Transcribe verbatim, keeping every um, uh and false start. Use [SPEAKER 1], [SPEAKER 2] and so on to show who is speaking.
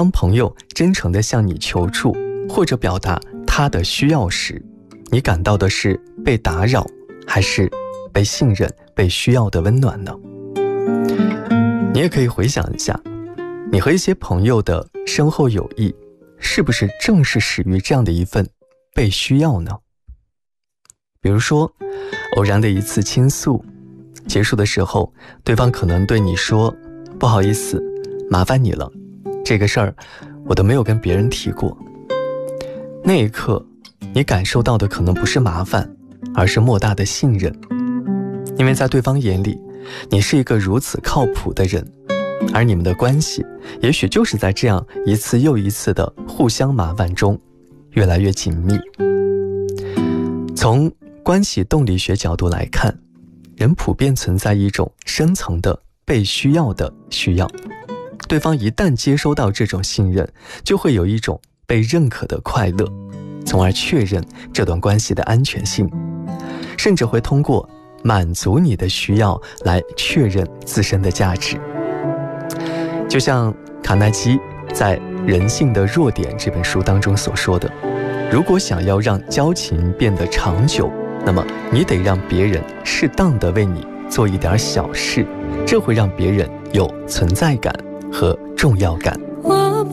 [SPEAKER 1] 当朋友真诚地向你求助，或者表达他的需要时，你感到的是被打扰，还是被信任、被需要的温暖呢？你也可以回想一下，你和一些朋友的深厚友谊，是不是正是始于这样的一份被需要呢？比如说，偶然的一次倾诉，结束的时候，对方可能对你说：“不好意思，麻烦你了，这个事儿我都没有跟别人提过。”那一刻，你感受到的可能不是麻烦，而是莫大的信任，因为在对方眼里，你是一个如此靠谱的人，而你们的关系也许就是在这样一次又一次的互相麻烦中越来越紧密。从关系动力学角度来看，人普遍存在一种深层的被需要的需要，对方一旦接收到这种信任，就会有一种被认可的快乐，从而确认这段关系的安全性，甚至会通过满足你的需要来确认自身的价值。就像卡耐基在《人性的弱点》这本书当中所说的，如果想要让交情变得长久，那么你得让别人适当的为你做一点小事，这会让别人有存在感和重要感。